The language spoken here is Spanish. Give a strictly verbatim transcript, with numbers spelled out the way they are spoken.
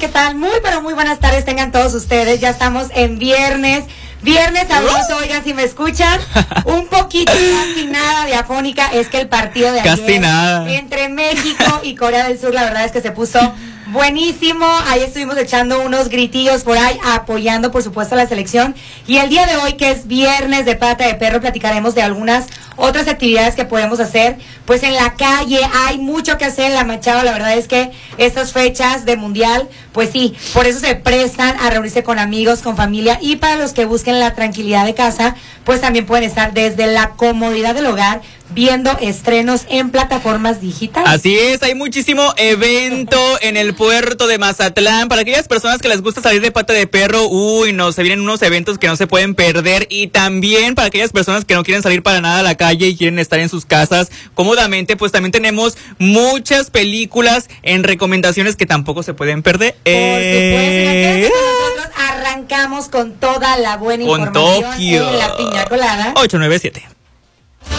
¿qué tal? Muy, pero muy buenas tardes tengan todos ustedes. Ya estamos en viernes. Viernes sabroso, oigan, si me escuchan, un poquito, casi nada de afónica, es que el partido de casi ayer nada. entre México y Corea del Sur, la verdad es que se puso buenísimo. Ahí estuvimos echando unos gritillos por ahí, apoyando por supuesto a la selección. Y el día de hoy, que es viernes de Pata de Perro, platicaremos de algunas otras actividades que podemos hacer. Pues en la calle hay mucho que hacer en la Machado. La verdad es que estas fechas de mundial, pues sí, por eso se prestan a reunirse con amigos, con familia. Y para los que busquen la tranquilidad de casa, pues también pueden estar desde la comodidad del hogar viendo estrenos en plataformas digitales. Así es, hay muchísimo evento en el puerto de Mazatlán. Para aquellas personas que les gusta salir de Pata de Perro, uy, no, se vienen unos eventos que no se pueden perder. Y también para aquellas personas que no quieren salir para nada a la calle y quieren estar en sus casas cómodamente, pues también tenemos muchas películas en recomendaciones que tampoco se pueden perder. Por Eh... supuesto, nosotros arrancamos con toda la buena con información Tokio en la piña colada. ocho nueve siete.